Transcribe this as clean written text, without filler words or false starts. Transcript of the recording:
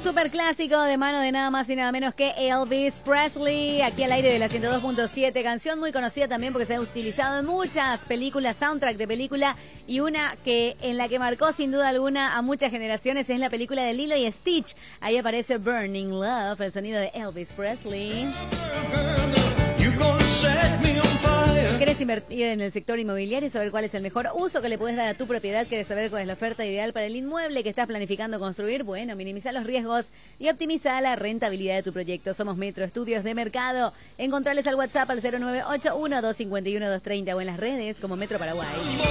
super clásico de mano de nada más y nada menos que Elvis Presley, aquí al aire de la 102.7, canción muy conocida también porque se ha utilizado en muchas películas, soundtrack de película, y una que en la que marcó sin duda alguna a muchas generaciones es la película de Lilo y Stitch. Ahí aparece Burning Love, el sonido de Elvis Presley. ¿Quieres invertir en el sector inmobiliario y saber cuál es el mejor uso que le puedes dar a tu propiedad? ¿Quieres saber cuál es la oferta ideal para el inmueble que estás planificando construir? Bueno, minimiza los riesgos y optimiza la rentabilidad de tu proyecto. Somos Metro Estudios de Mercado. Encontrarles al WhatsApp al 0981-251-230 o en las redes como Metro Paraguay.